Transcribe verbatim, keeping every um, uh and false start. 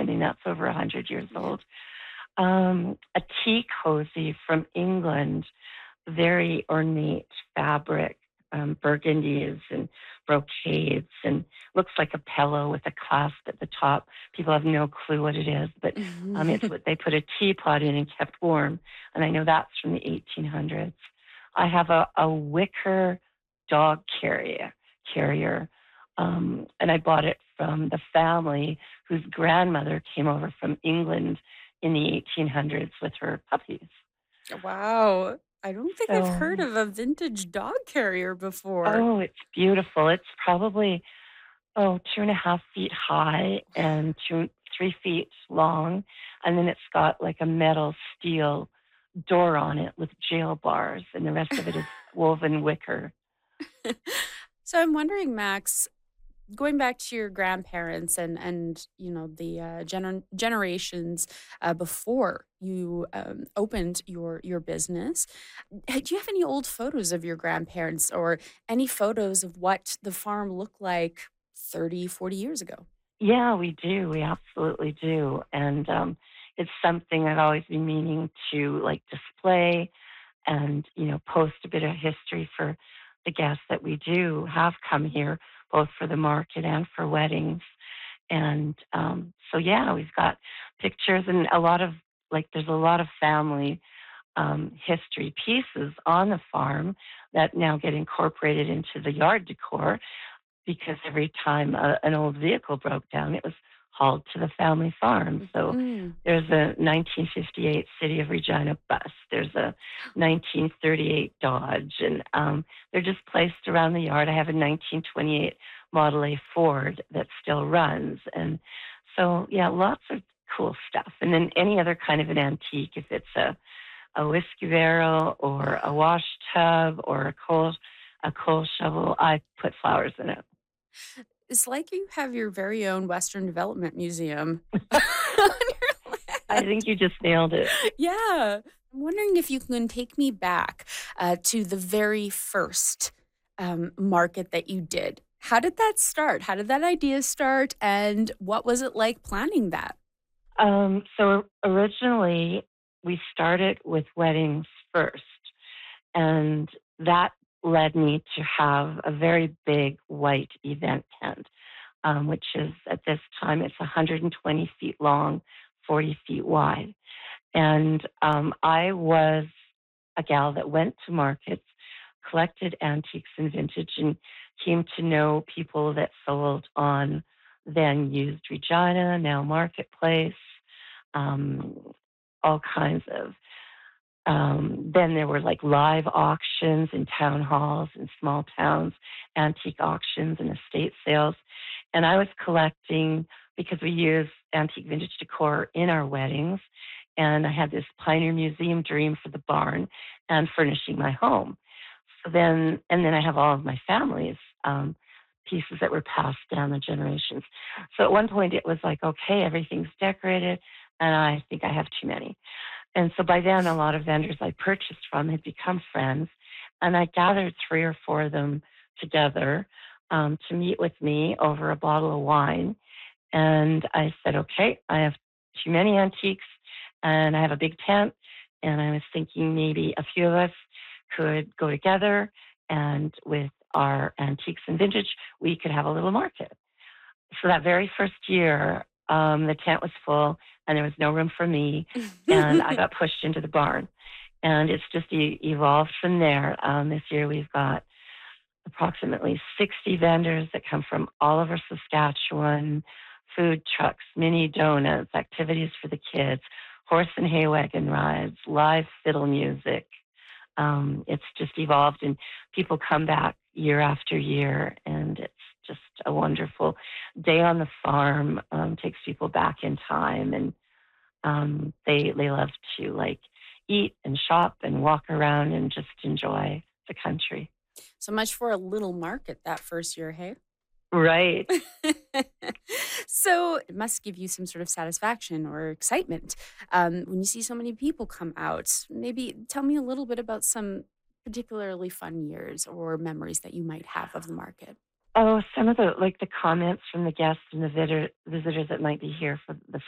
mean, that's over one hundred years Yeah. old. Um, a tea cozy from England, very ornate fabric, um, burgundies and brocades, and looks like a pillow with a clasp at the top. People have no clue what it is, but um, it's what they put a teapot in and kept warm. And I know that's from the eighteen hundreds. I have a, a wicker dog carrier, carrier, um, and I bought it from the family whose grandmother came over from England in the eighteen hundreds with her puppies. Wow. I don't think I've So, heard of a vintage dog carrier before. oh, it's beautiful. It's probably, oh, two and a half feet high and two, three feet long. And then it's got like a metal steel door on it with jail bars, and the rest of it is woven wicker. So I'm wondering, Max, going back to your grandparents and and you know the uh, gener- generations uh, before you um, opened your your business, h- do you have any old photos of your grandparents or any photos of what the farm looked like thirty, forty years ago? Yeah, we do. We absolutely do. And um, it's something I've always been meaning to like display and, you know, post a bit of history for the guests that we do have come here, both for the market and for weddings. And um, so, yeah, we've got pictures and a lot of, like, there's a lot of family um, history pieces on the farm that now get incorporated into the yard decor because every time a, an old vehicle broke down, it was hauled to the family farm. So Mhm. there's a nineteen fifty-eight City of Regina bus. There's a nineteen thirty-eight Dodge, and um, they're just placed around the yard. I have a nineteen twenty-eight Model A Ford that still runs, and so yeah, lots of cool stuff. And then any other kind of an antique, if it's a a whiskey barrel or a wash tub or a coal a coal shovel, I put flowers in it. It's like you have your very own Western Development Museum on your I land. think you just nailed it. Yeah. I'm wondering if you can take me back uh, to the very first um, market that you did. How did that start? How did that idea start? And what was it like planning that? Um, so originally, we started with weddings first, and that led me to have a very big white event tent, um, which is at this time it's one hundred twenty feet long, forty feet wide. And um, I was a gal that went to markets, collected antiques and vintage, and came to know people that sold on then used Regina, now Marketplace, um, all kinds of. Um, then there were like live auctions in town halls in small towns, antique auctions and estate sales. And I was collecting because we use antique vintage decor in our weddings. And I had this Pioneer Museum dream for the barn and furnishing my home. So then, and then I have all of my family's um, pieces that were passed down the generations. So at one point it was like, okay, everything's decorated, and I think I have too many. And so by then, a lot of vendors I purchased from had become friends, and I gathered three or four of them together um, to meet with me over a bottle of wine. And I said, okay, I have too many antiques, and I have a big tent, and I was thinking maybe a few of us could go together, and with our antiques and vintage, we could have a little market. So that very first year, um, the tent was full and there was no room for me, and I got pushed into the barn. And it's just e- evolved from there. Um, this year we've got approximately sixty vendors that come from all over Saskatchewan, food trucks, mini donuts, activities for the kids, horse and hay wagon rides, live fiddle music. Um, it's just evolved, and people come back year after year, and it's just a wonderful day on the farm. Um, takes people back in time, and um, they they love to like eat and shop and walk around and just enjoy the country. So much for a little market that first year, hey? Right. So it must give you some sort of satisfaction or excitement um, when you see so many people come out. Maybe tell me a little bit about some particularly fun years or memories that you might have of the market. Oh, some of the like the comments from the guests and the visitor, visitors that might be here for the